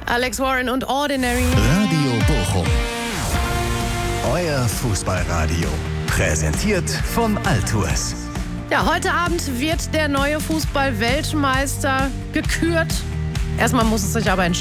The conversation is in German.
Alex Warren und Ordinary. Radio Bochum. Euer Fußballradio. Präsentiert von Altours. Ja, heute Abend wird der neue Fußball-Weltmeister gekürt. Erstmal muss es sich aber entscheiden.